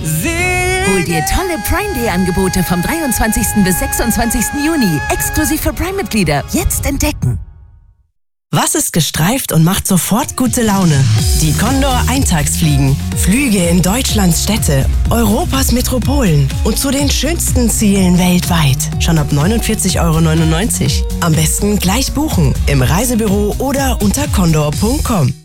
Hol dir tolle Prime Day Angebote vom 23. bis 26. Juni. Exklusiv für Prime-Mitglieder. Jetzt entdecken. Was ist gestreift und macht sofort gute Laune? Die Condor Eintagsfliegen. Flüge in Deutschlands Städte, Europas Metropolen und zu den schönsten Zielen weltweit. Schon ab 49,99 €. Am besten gleich buchen. Im Reisebüro oder unter condor.com.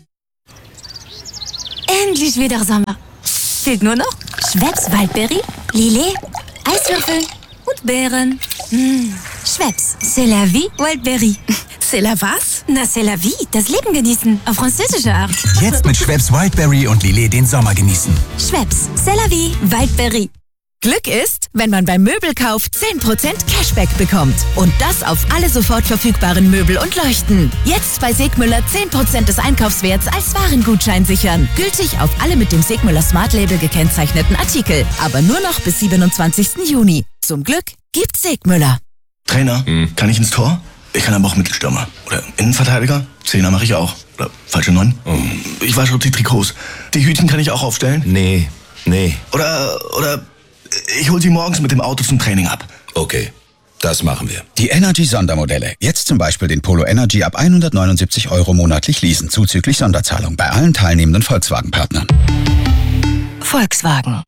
Endlich wieder Sommer. Fehlt nur noch Schweppes Waldbeere, Lillet, Eiswürfel und Beeren. Schweppes, c'est la vie, Waldbeere. C'est la was? Na, c'est la vie, das Leben genießen, auf französische Art. Jetzt mit Schweppes Wildberry und Lillet den Sommer genießen. Schweppes, c'est la vie, Waldbeere. Glück ist, wenn man beim Möbelkauf 10% Cashback bekommt. Und das auf alle sofort verfügbaren Möbel und Leuchten. Jetzt bei Segmüller 10% des Einkaufswerts als Warengutschein sichern. Gültig auf alle mit dem Segmüller Smart Label gekennzeichneten Artikel. Aber nur noch bis 27. Juni. Zum Glück gibt's Segmüller. Trainer, kann ich ins Tor? Ich kann aber auch Mittelstürmer. Oder Innenverteidiger? Zehner mache ich auch. Oder falsche 9. Ich wasche auch die Trikots. Die Hütchen kann ich auch aufstellen? Nee. Oder ich hol sie morgens mit dem Auto zum Training ab. Okay, das machen wir. Die Energy-Sondermodelle. Jetzt zum Beispiel den Polo Energy ab 179 € monatlich leasen, zuzüglich Sonderzahlung bei allen teilnehmenden Volkswagen-Partnern. Volkswagen.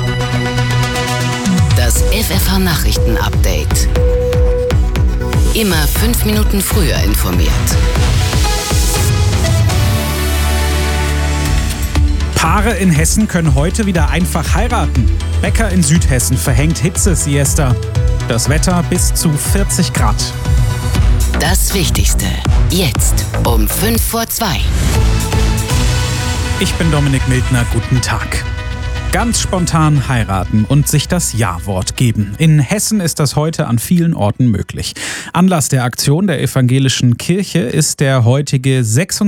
Das FFH-Nachrichten-Update. Immer 5 Minuten früher informiert. Paare in Hessen können heute wieder einfach heiraten. Bäcker in Südhessen verhängt Hitze-Siesta. Das Wetter bis zu 40 Grad. Das Wichtigste. Jetzt um 1:55. Ich bin Dominik Mildner. Guten Tag. Ganz spontan heiraten und sich das Ja-Wort geben. In Hessen ist das heute an vielen Orten möglich. Anlass der Aktion der Evangelischen Kirche ist der heutige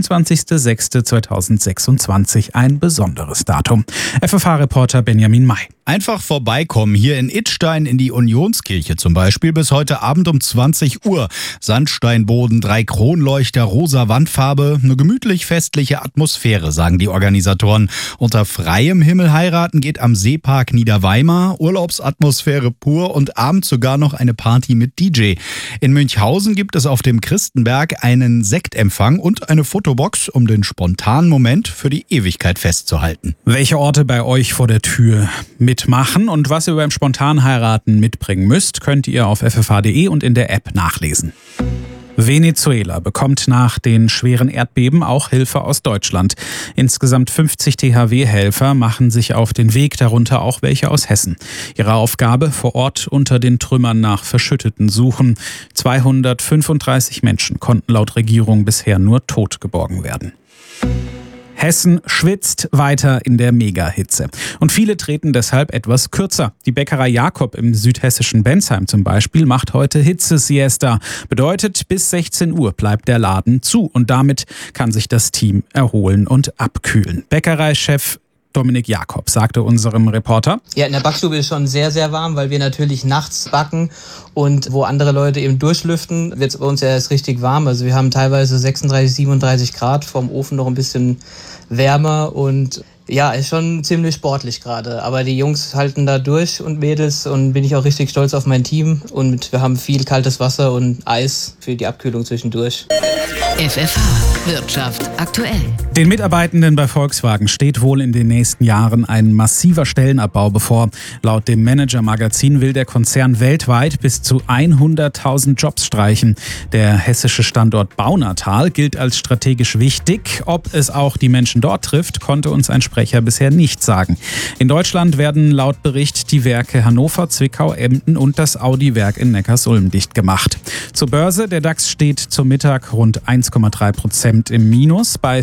26.06.2026, ein besonderes Datum. FFH-Reporter Benjamin May. Einfach vorbeikommen, hier in Idstein in die Unionskirche zum Beispiel, bis heute Abend um 20 Uhr. Sandsteinboden, 3 Kronleuchter, rosa Wandfarbe, eine gemütlich festliche Atmosphäre, sagen die Organisatoren. Unter freiem Himmel heiraten geht am Seepark Niederweimar, Urlaubsatmosphäre pur und abends sogar noch eine Party mit DJ. In Münchhausen gibt es auf dem Christenberg einen Sektempfang und eine Fotobox, um den spontanen Moment für die Ewigkeit festzuhalten. Welche Orte bei euch vor der Tür mitmachen und was ihr beim Spontanheiraten mitbringen müsst, könnt ihr auf ffh.de und in der App nachlesen. Venezuela bekommt nach den schweren Erdbeben auch Hilfe aus Deutschland. Insgesamt 50 THW-Helfer machen sich auf den Weg, darunter auch welche aus Hessen. Ihre Aufgabe: vor Ort unter den Trümmern nach Verschütteten suchen. 235 Menschen konnten laut Regierung bisher nur tot geborgen werden. Hessen schwitzt weiter in der Megahitze. Und viele treten deshalb etwas kürzer. Die Bäckerei Jakob im südhessischen Bensheim zum Beispiel macht heute Hitze-Siesta. Bedeutet, bis 16 Uhr bleibt der Laden zu. Und damit kann sich das Team erholen und abkühlen. Bäckereichef Dominik Jakob sagte unserem Reporter: Ja, in der Backstube ist schon sehr, sehr warm, weil wir natürlich nachts backen und wo andere Leute eben durchlüften, wird es bei uns ja erst richtig warm. Also wir haben teilweise 36, 37 Grad, vom Ofen noch ein bisschen wärmer und ja, ist schon ziemlich sportlich gerade. Aber die Jungs halten da durch und Mädels und bin ich auch richtig stolz auf mein Team und wir haben viel kaltes Wasser und Eis für die Abkühlung zwischendurch. FFH Wirtschaft aktuell. Den Mitarbeitenden bei Volkswagen steht wohl in den nächsten Jahren ein massiver Stellenabbau bevor. Laut dem Manager-Magazin will der Konzern weltweit bis zu 100.000 Jobs streichen. Der hessische Standort Baunatal gilt als strategisch wichtig. Ob es auch die Menschen dort trifft, konnte uns ein Sprecher bisher nicht sagen. In Deutschland werden laut Bericht die Werke Hannover, Zwickau, Emden und das Audi-Werk in Neckarsulm dicht gemacht. Zur Börse: Der DAX steht zum Mittag rund 1,3% im Minus bei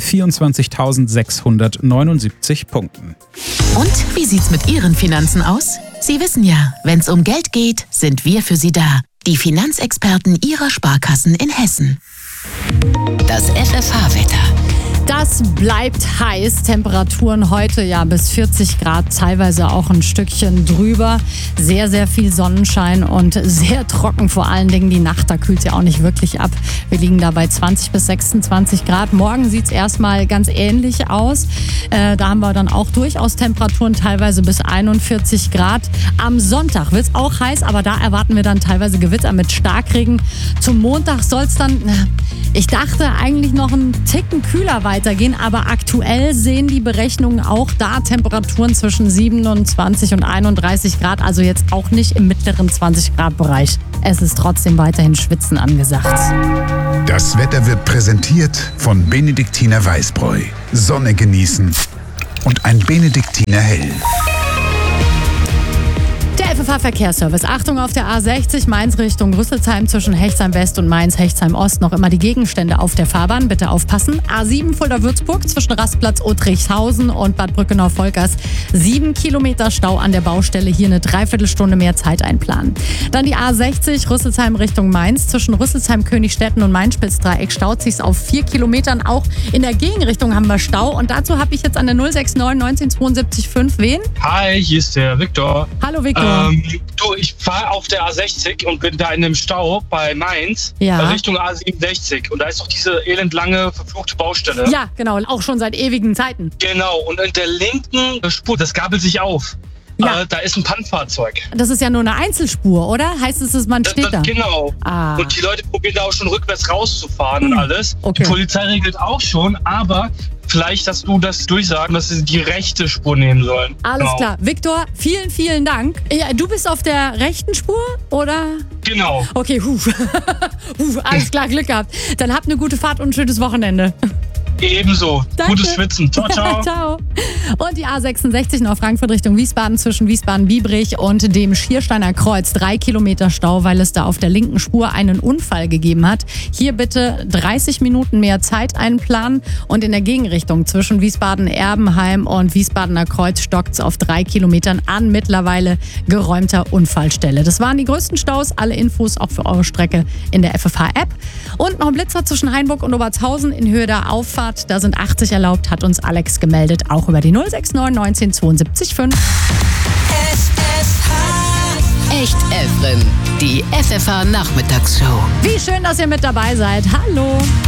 24.679 Punkten. Und wie sieht's mit Ihren Finanzen aus? Sie wissen ja, wenn's um Geld geht, sind wir für Sie da. Die Finanzexperten Ihrer Sparkassen in Hessen. Das FFH-Wetter. Das bleibt heiß. Temperaturen heute ja bis 40 Grad, teilweise auch ein Stückchen drüber. Sehr, sehr viel Sonnenschein und sehr trocken vor allen Dingen die Nacht. Da kühlt es ja auch nicht wirklich ab. Wir liegen da bei 20 bis 26 Grad. Morgen sieht es erstmal ganz ähnlich aus. Da haben wir dann auch durchaus Temperaturen teilweise bis 41 Grad. Am Sonntag wird es auch heiß, aber da erwarten wir dann teilweise Gewitter mit Starkregen. Zum Montag soll es dann, ich dachte eigentlich noch einen Ticken kühler weitergehen, aber aktuell sehen die Berechnungen auch da Temperaturen zwischen 27 und 31 Grad, also jetzt auch nicht im mittleren 20 Grad Bereich. Es ist trotzdem weiterhin Schwitzen angesagt. Das Wetter wird präsentiert von Benediktiner Weißbräu. Sonne genießen und ein Benediktiner Hell. Der FFH-Verkehrsservice. Achtung auf der A60 Mainz Richtung Rüsselsheim zwischen Hechtsheim West und Mainz-Hechtsheim Ost. Noch immer die Gegenstände auf der Fahrbahn. Bitte aufpassen. A7 Fulda-Würzburg zwischen Rastplatz Uttrichshausen und Bad Brückenau-Volkers. 7 Kilometer Stau an der Baustelle. Hier eine Dreiviertelstunde mehr Zeit einplanen. Dann die A60 Rüsselsheim Richtung Mainz. Zwischen Rüsselsheim-Königstetten und Main-Spitz-Dreieck staut sich's auf 4 Kilometern. Auch in der Gegenrichtung haben wir Stau. Und dazu habe ich jetzt an der 069 1972 5 wen? Hi, hier ist der Viktor. Hallo Viktor. Ich fahre auf der A60 und bin da in einem Stau bei Mainz Richtung A67. Und da ist doch diese elendlange, verfluchte Baustelle. Ja, genau. Auch schon seit ewigen Zeiten. Genau. Und in der linken Spur, das gabelt sich auf. Ja. Da ist ein Pannfahrzeug. Das ist ja nur eine Einzelspur, oder? Heißt es, man steht da? Genau. Und die Leute probieren da auch schon rückwärts rauszufahren und alles. Okay. Die Polizei regelt auch schon, aber vielleicht, dass du das durchsagen, dass sie die rechte Spur nehmen sollen. Alles klar. Viktor, vielen, vielen Dank. Ja, du bist auf der rechten Spur, oder? Genau. Okay, alles klar, Glück gehabt. Dann habt eine gute Fahrt und ein schönes Wochenende. Ebenso. Danke. Gutes Schwitzen. Ciao, ciao. Ciao. Und die A66 nach Frankfurt Richtung Wiesbaden zwischen Wiesbaden-Biebrich und dem Schiersteiner Kreuz. 3 Kilometer Stau, weil es da auf der linken Spur einen Unfall gegeben hat. Hier bitte 30 Minuten mehr Zeit einplanen. Und in der Gegenrichtung zwischen Wiesbaden-Erbenheim und Wiesbadener Kreuz stockt es auf 3 Kilometern an mittlerweile geräumter Unfallstelle. Das waren die größten Staus. Alle Infos auch für eure Strecke in der FFH-App. Und noch ein Blitzer zwischen Hainburg und Obertshausen in Höhe der Auffahrt. Da sind 80 erlaubt, hat uns Alex gemeldet, auch über die 069 1972 5. Echt Efren, die FFH Nachmittagsshow. Wie schön, dass ihr mit dabei seid. Hallo.